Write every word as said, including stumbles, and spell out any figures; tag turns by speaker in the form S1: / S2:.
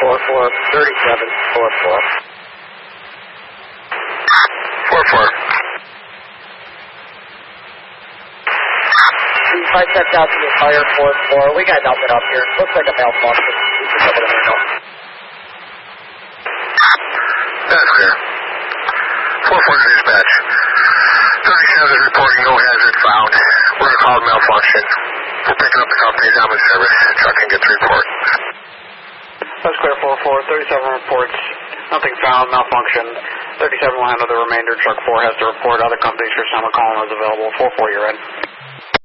S1: four four, thirty-seven, four four.
S2: four four.
S1: If I checked out the entire fourth floor, we got nothing up here. Looks like a malfunction. We should be able to handle.
S2: That's clear. four four dispatch. thirty-seven is reporting no hazard found. We're going to call it malfunction. We're picking up the company's I'm in service. Truck can get the report.
S3: That's clear, four four. thirty-seven reports. Nothing found, malfunction. thirty-seven will handle the remainder. Truck four has to report. Other companies for summer calling is available. four four, you're in.